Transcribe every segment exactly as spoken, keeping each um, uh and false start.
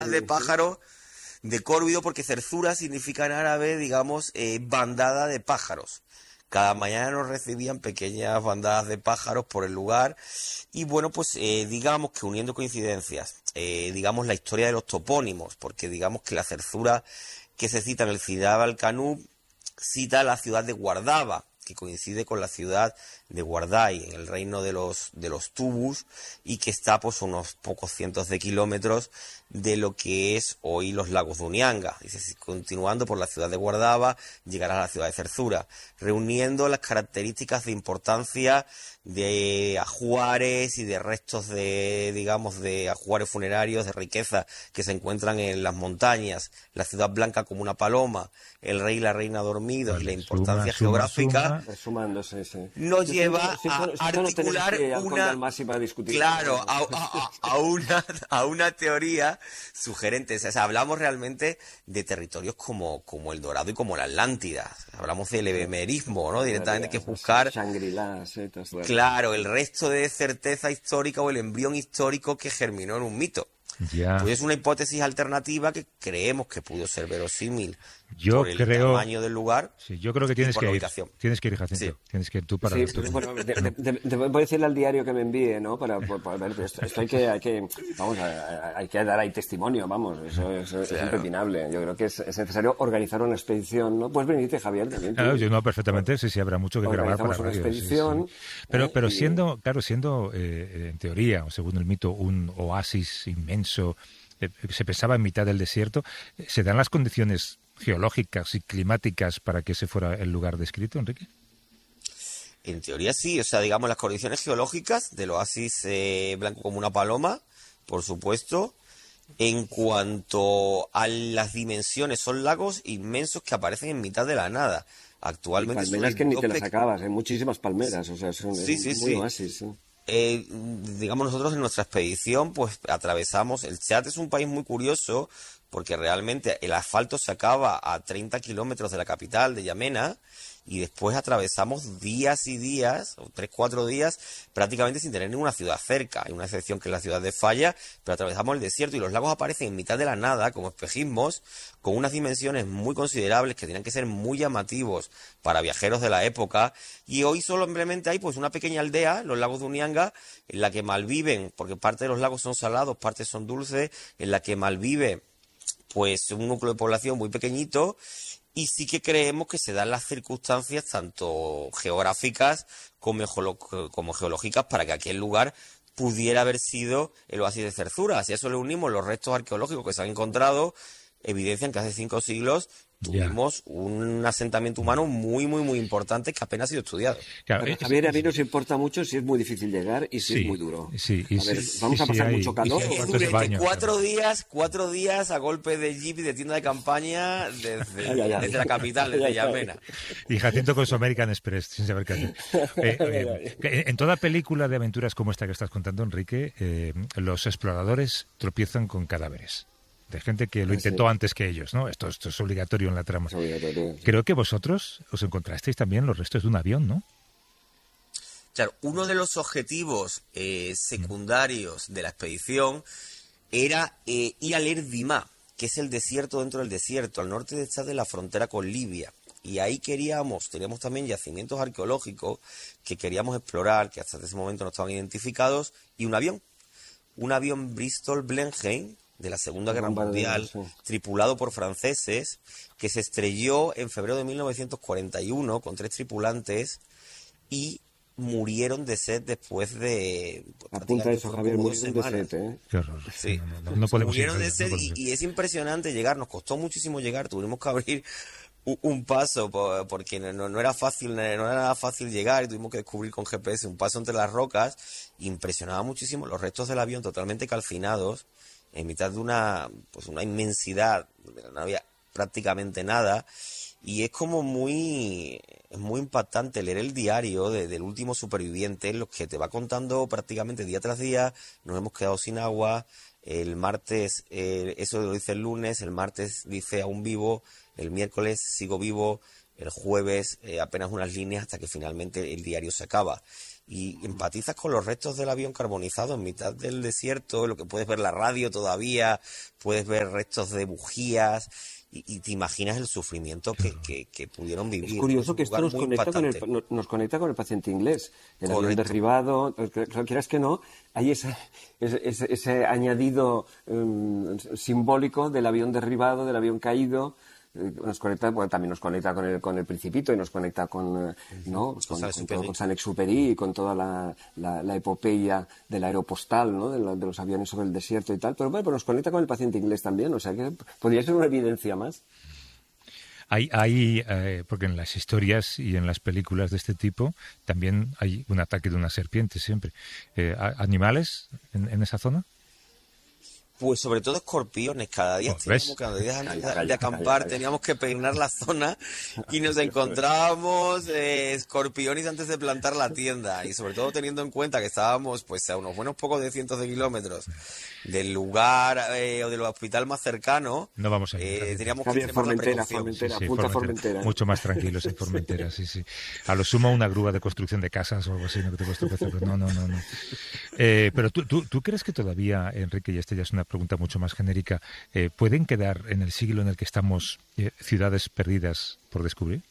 de pájaros de córvido, porque Zerzura significa en árabe, digamos, eh, bandada de pájaros. Cada mañana nos recibían pequeñas bandadas de pájaros por el lugar y bueno, pues eh, digamos que uniendo coincidencias, eh, digamos la historia de los topónimos, porque digamos que la Zerzura que se cita en el Cidab al-Kanub cita la ciudad de Guardaba, que coincide con la ciudad de Guardai, en el reino de los de los Tubus, y que está pues unos pocos cientos de kilómetros de lo que es hoy los lagos de Unianga. Dice, continuando por la ciudad de Guardaba, llegará a la ciudad de Zerzura, reuniendo las características de importancia de ajuares y de restos de, digamos, de ajuares funerarios, de riqueza que se encuentran en las montañas, la ciudad blanca como una paloma, el rey y la reina dormidos, vale, y la importancia suma, geográfica, suma, suma. Sí, sí. nos sí, lleva sí, sí, a sí, articular no una, para discutir, claro, a, a, a, una, a una teoría sugerente. O sea, hablamos realmente de territorios como, como el Dorado y como la Atlántida. Hablamos del ebemerismo, ¿no? Directamente que buscar, Shangri-La, sí, claro, el resto de certeza histórica o el embrión histórico que germinó en un mito. Ya. Pues es una hipótesis alternativa que creemos que pudo ser verosímil. Yo por el creo, tamaño del lugar. Sí, yo creo que tienes que ir. Tienes que ir, Jacinto. Sí. Tienes que ir tú para. Sí, pues, bueno, de, de, de, de, voy a decirle al diario que me envíe, ¿no? Para, para, para ver. Esto, esto hay que, hay que, vamos, hay que dar ahí testimonio, vamos. Eso, eso claro. Es impepinable. Yo creo que es, es necesario organizar una expedición, ¿no? Pues venirte, Javier, también. Claro, yo no perfectamente. Sí, sí, habrá mucho que grabar para una radio, expedición. Sí, sí. Pero, eh, pero y... siendo, claro, siendo eh, en teoría, o según el mito, un oasis inmenso. Se pensaba en mitad del desierto. ¿Se dan las condiciones geológicas y climáticas para que ese fuera el lugar descrito, Enrique? En teoría sí, o sea, digamos las condiciones geológicas del oasis eh, blanco como una paloma, por supuesto. En cuanto a las dimensiones, son lagos inmensos que aparecen en mitad de la nada. Actualmente y palmeras que ni te las acabas, hay muchísimas palmeras, o sea, son sí, sí, muy sí. oasis, sí. Eh, digamos nosotros en nuestra expedición pues atravesamos, el Chad es un país muy curioso porque realmente el asfalto se acaba a treinta kilómetros de la capital de Yamena y después atravesamos días y días, o tres, cuatro días, prácticamente sin tener ninguna ciudad cerca. Hay una excepción que es la ciudad de Falla, pero atravesamos el desierto y los lagos aparecen en mitad de la nada, como espejismos, con unas dimensiones muy considerables que tenían que ser muy llamativos para viajeros de la época. Y hoy simplemente hay pues una pequeña aldea, los lagos de Unianga, en la que malviven, porque parte de los lagos son salados, parte son dulces, en la que malvive pues un núcleo de población muy pequeñito. Y sí que creemos que se dan las circunstancias tanto geográficas como, como geológicas para que aquel lugar pudiera haber sido el oasis de Zerzura. Si a eso le unimos los restos arqueológicos que se han encontrado, evidencian que hace cinco siglos tuvimos yeah. un asentamiento humano muy, muy, muy importante que apenas ha sido estudiado. Claro, Pero, Javier, a mí nos importa mucho si es muy difícil llegar y si sí, es muy duro. Sí, y a ver, sí, vamos sí, a pasar sí, mucho calor. Es durante cuatro días, cuatro días a golpe de jeep y de tienda de campaña desde, ay, ay, ay. desde la capital, desde ay, Yamena. Y Jacinto con su American Express, sin saber qué hacer. Eh, eh, en toda película de aventuras como esta que estás contando, Enrique, eh, los exploradores tropiezan con cadáveres. De gente que lo intentó sí. antes que ellos, ¿no? Esto, esto es obligatorio en la trama. Obligatorio. Creo que vosotros os encontrasteis también los restos de un avión, ¿no? Claro, uno de los objetivos eh, secundarios de la expedición era eh, ir al Erdimá, que es el desierto dentro del desierto, al norte de esta de la frontera con Libia. Y ahí queríamos, teníamos también yacimientos arqueológicos que queríamos explorar, que hasta ese momento no estaban identificados, y un avión, un avión Bristol Blenheim, de la Segunda Guerra Mundial, sí. tripulado por franceses, que se estrelló en febrero de mil novecientos cuarenta y uno con tres tripulantes y murieron de sed después de... Pues, apunta eso, Javier, murieron de sed, ¿eh? Qué horror. Sí, no, no, no podemos murieron ir, de sed no y, y es impresionante llegar, nos costó muchísimo llegar, tuvimos que abrir un, un paso porque no, no era fácil, no era nada fácil llegar y tuvimos que descubrir con G P S un paso entre las rocas. Impresionaba muchísimo los restos del avión totalmente calcinados, en mitad de una pues una inmensidad, no había prácticamente nada, y es como muy es muy impactante leer el diario de, del último superviviente, en los que te va contando prácticamente día tras día, nos hemos quedado sin agua, el martes, eh, eso lo dice el lunes, el martes dice aún vivo, el miércoles sigo vivo, el jueves eh, apenas unas líneas hasta que finalmente el diario se acaba. y empatizas con los restos del avión carbonizado en mitad del desierto, lo que puedes ver la radio todavía, puedes ver restos de bujías y, y te imaginas el sufrimiento que, que, que pudieron vivir. Es curioso que esto nos conecta, con el, nos conecta con el paciente inglés, el avión derribado, quieras que no, hay esa, ese, ese, ese añadido um, simbólico del avión derribado, del avión caído. Nos conecta, bueno, también nos conecta con el con el Principito y nos conecta con, ¿no? con, con, con, todo, con Saint-Exupéry y con toda la, la, la epopeya del aeropostal, ¿no? de, la, de los aviones sobre el desierto y tal, pero bueno, pues nos conecta con el paciente inglés también, o sea que podría ser una evidencia más. Hay, hay eh, porque en las historias y en las películas de este tipo también hay un ataque de una serpiente siempre. Eh, ¿Animales en, en esa zona? Pues sobre todo escorpiones, cada día teníamos, cada día de, de acampar teníamos que peinar la zona y nos encontrábamos eh, escorpiones antes de plantar la tienda, y sobre todo teniendo en cuenta que estábamos pues a unos buenos pocos de cientos de kilómetros del lugar eh, o del hospital más cercano. No vamos a ir. Eh, teníamos que ir Formentera, Formentera, sí, sí, Formentera, Formentera. Mucho más tranquilos en Formentera, sí, sí. A lo sumo una grúa de construcción de casas o algo así, no que te cuesta empezar, pero no, no, no, no. Eh, pero tú, tú, ¿tú crees que todavía, Enrique, y esta ya es una pregunta mucho más genérica, eh, ¿pueden quedar en el siglo en el que estamos eh, ciudades perdidas por descubrir?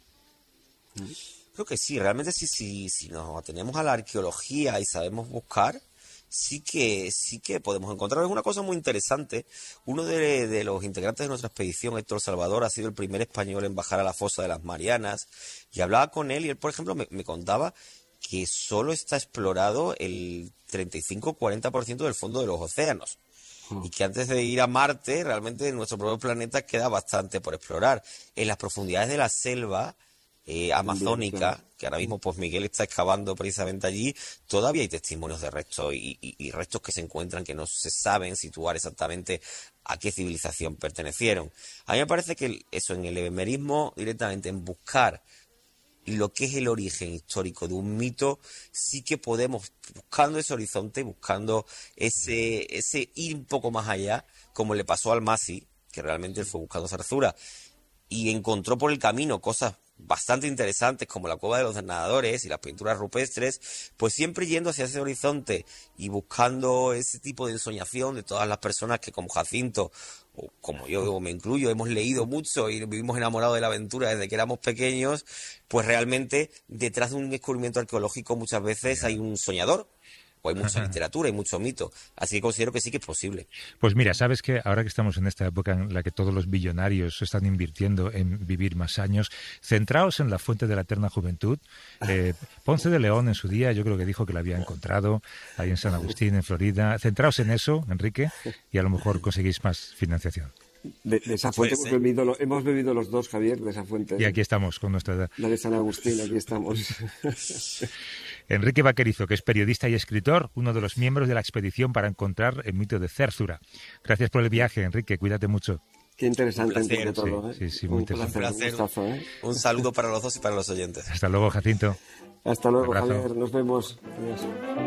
Creo que sí, realmente sí, sí, si nos atenemos a la arqueología y sabemos buscar, sí que sí que podemos encontrar. Es una cosa muy interesante. Uno de, de los integrantes de nuestra expedición, Héctor Salvador, ha sido el primer español en bajar a la fosa de las Marianas, y hablaba con él y él, por ejemplo, me, me contaba que solo está explorado el treinta y cinco a cuarenta por ciento del fondo de los océanos. Y que antes de ir a Marte, realmente en nuestro propio planeta queda bastante por explorar. En las profundidades de la selva eh, amazónica, que ahora mismo pues Miguel está excavando precisamente allí, todavía hay testimonios de restos y, y, y restos que se encuentran que no se saben situar exactamente a qué civilización pertenecieron. A mí me parece que eso, en el ebemerismo, directamente en buscar lo que es el origen histórico de un mito, sí que podemos, buscando ese horizonte, buscando ese ese ir un poco más allá, como le pasó al Masi, que realmente él fue buscando Zarzura, y encontró por el camino cosas bastante interesantes como la cueva de los nadadores y las pinturas rupestres, pues siempre yendo hacia ese horizonte y buscando ese tipo de ensoñación de todas las personas que, como Jacinto, o como yo me incluyo, hemos leído mucho y vivimos enamorados de la aventura desde que éramos pequeños, pues realmente detrás de un descubrimiento arqueológico muchas veces hay un soñador, o hay mucha literatura, hay mucho mito. Así que considero que sí que es posible. Pues mira, sabes que ahora que estamos en esta época en la que todos los billonarios están invirtiendo en vivir más años, centraos en la fuente de la eterna juventud. Eh, Ponce de León en su día yo creo que dijo que la había encontrado ahí en San Agustín, en Florida. Centraos en eso, Enrique, y a lo mejor conseguís más financiación. De, de esa fuente hemos bebido, lo, hemos bebido los dos, Javier, de esa fuente. Y aquí estamos con nuestra edad. La de San Agustín, aquí estamos. Enrique Vaquerizo, que es periodista y escritor, uno de los miembros de la expedición para encontrar el mito de Zarzura. Gracias por el viaje, Enrique, cuídate mucho. Qué interesante entre todo, ¿eh? Sí, sí, muy un interesante. placer, un, gustazo, ¿eh? Un saludo para los dos y para los oyentes. Hasta luego, Jacinto. Hasta luego, Javier, nos vemos. Adiós.